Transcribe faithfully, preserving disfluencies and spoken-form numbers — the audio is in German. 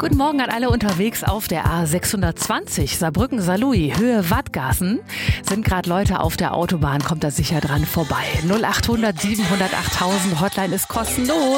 Guten Morgen an alle unterwegs auf der A sechshundertzwanzig Saarbrücken-Saarlouis, Höhe Wattgassen. Sind gerade Leute auf der Autobahn, kommt da sicher dran vorbei. null achthundert siebenhundertacht tausend, Hotline ist kostenlos.